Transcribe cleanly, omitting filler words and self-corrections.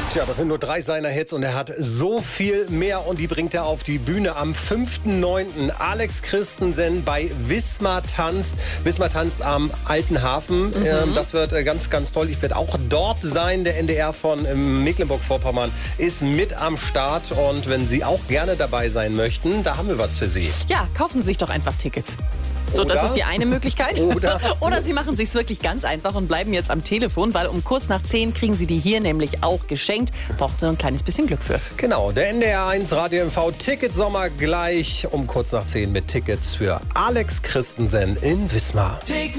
Tja, das sind nur 3 seiner Hits und er hat so viel mehr und die bringt er auf die Bühne am 5.9. Alex Christensen bei Wismar tanzt. Wismar tanzt am Alten Hafen. Das wird ganz, ganz toll. Ich werde auch dort sein. Der NDR von Mecklenburg-Vorpommern ist mit am Start. Und wenn Sie auch gerne dabei sein möchten, da haben wir was für Sie. Ja, kaufen Sie sich doch einfach Tickets. So, das ist die eine Möglichkeit. Oder Sie machen es sich wirklich ganz einfach und bleiben jetzt am Telefon, weil um kurz nach 10 kriegen Sie die hier nämlich auch geschenkt. Braucht Sie ein kleines bisschen Glück für. Genau, der NDR 1 Radio MV Ticketsommer gleich um kurz nach 10 mit Tickets für Alex Christensen in Wismar.